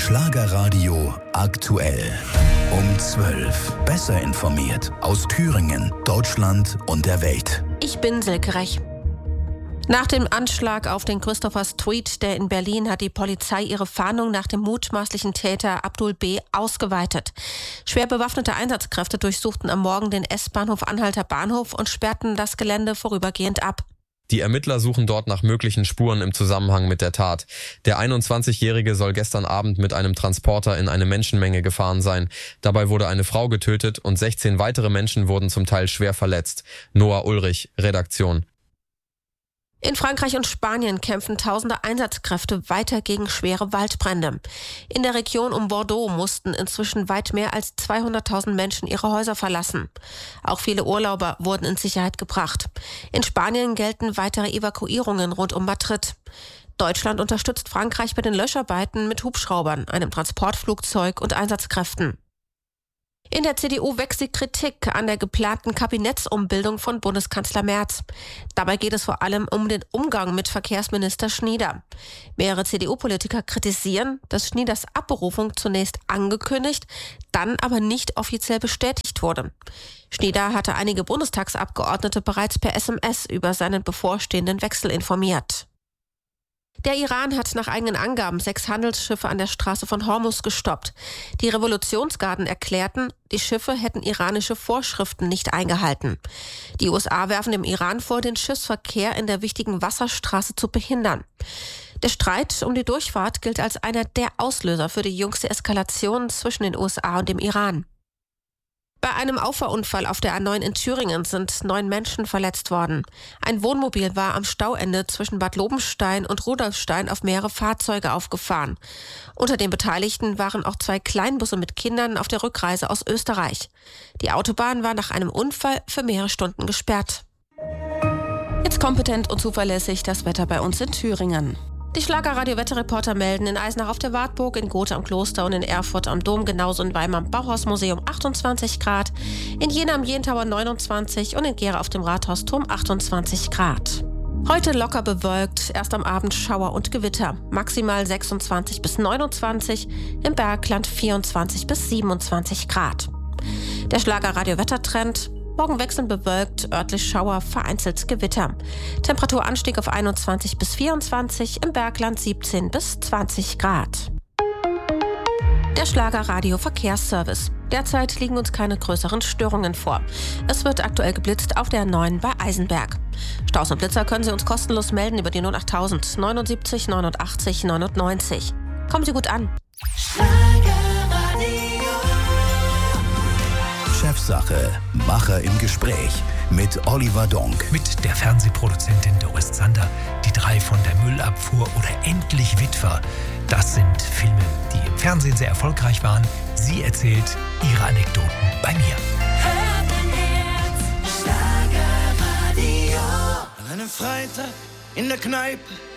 Schlagerradio aktuell. Um 12. Besser informiert aus Thüringen, Deutschland und der Welt. Ich bin Silke Rech. Nach dem Anschlag auf den Christopher Street, der in Berlin, hat die Polizei ihre Fahndung nach dem mutmaßlichen Täter Abdul B. ausgeweitet. Schwer bewaffnete Einsatzkräfte durchsuchten am Morgen den S-Bahnhof Anhalter Bahnhof und sperrten das Gelände vorübergehend ab. Die Ermittler suchen dort nach möglichen Spuren im Zusammenhang mit der Tat. Der 21-Jährige soll gestern Abend mit einem Transporter in eine Menschenmenge gefahren sein. Dabei wurde eine Frau getötet und 16 weitere Menschen wurden zum Teil schwer verletzt. Noah Ulrich, Redaktion. In Frankreich und Spanien kämpfen tausende Einsatzkräfte weiter gegen schwere Waldbrände. In der Region um Bordeaux mussten inzwischen weit mehr als 200.000 Menschen ihre Häuser verlassen. Auch viele Urlauber wurden in Sicherheit gebracht. In Spanien gelten weitere Evakuierungen rund um Madrid. Deutschland unterstützt Frankreich bei den Löscharbeiten mit Hubschraubern, einem Transportflugzeug und Einsatzkräften. In der CDU wächst die Kritik an der geplanten Kabinettsumbildung von Bundeskanzler Merz. Dabei geht es vor allem um den Umgang mit Verkehrsminister Schnieder. Mehrere CDU-Politiker kritisieren, dass Schnieders Abberufung zunächst angekündigt, dann aber nicht offiziell bestätigt wurde. Schnieder hatte einige Bundestagsabgeordnete bereits per SMS über seinen bevorstehenden Wechsel informiert. Der Iran hat nach eigenen Angaben 6 Handelsschiffe an der Straße von Hormuz gestoppt. Die Revolutionsgarden erklärten, die Schiffe hätten iranische Vorschriften nicht eingehalten. Die USA werfen dem Iran vor, den Schiffsverkehr in der wichtigen Wasserstraße zu behindern. Der Streit um die Durchfahrt gilt als einer der Auslöser für die jüngste Eskalation zwischen den USA und dem Iran. Bei einem Auffahrunfall auf der A9 in Thüringen sind 9 Menschen verletzt worden. Ein Wohnmobil war am Stauende zwischen Bad Lobenstein und Rudolfstein auf mehrere Fahrzeuge aufgefahren. Unter den Beteiligten waren auch 2 Kleinbusse mit Kindern auf der Rückreise aus Österreich. Die Autobahn war nach einem Unfall für mehrere Stunden gesperrt. Jetzt kompetent und zuverlässig das Wetter bei uns in Thüringen. Die Schlagerradio-Wetterreporter melden in Eisenach auf der Wartburg, in Gotha am Kloster und in Erfurt am Dom, genauso in Weimar am Bauhausmuseum 28 Grad, in Jena am Jentauer 29 und in Gera auf dem Rathausturm 28 Grad. Heute locker bewölkt, erst am Abend Schauer und Gewitter, maximal 26 bis 29, im Bergland 24 bis 27 Grad. Der Schlagerradio-Wettertrend: morgen wechselnd bewölkt, örtlich Schauer, vereinzelt Gewitter. Temperaturanstieg auf 21 bis 24, im Bergland 17 bis 20 Grad. Der Schlagerradio Verkehrsservice. Derzeit liegen uns keine größeren Störungen vor. Es wird aktuell geblitzt auf der 9 bei Eisenberg. Staus und Blitzer können Sie uns kostenlos melden über die 08000 79 89 99. Kommen Sie gut an. Chefsache, Macher im Gespräch mit Oliver Donk. Mit der Fernsehproduzentin Doris Zander, die 3 von der Müllabfuhr oder Endlich Witwer. Das sind Filme, die im Fernsehen sehr erfolgreich waren. Sie erzählt ihre Anekdoten bei mir. Schlagerradio. An einem Freitag in der Kneipe